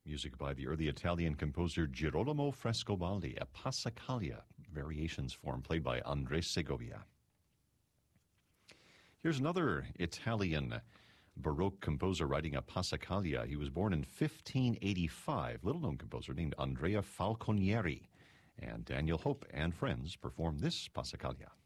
Music by the early Italian composer Girolamo Frescobaldi, a Passacaglia, variations form played by Andres Segovia. Here's another Italian Baroque composer writing a Passacaglia. He was born in 1585, little-known composer named Andrea Falconieri. And Daniel Hope and friends perform this Passacaglia.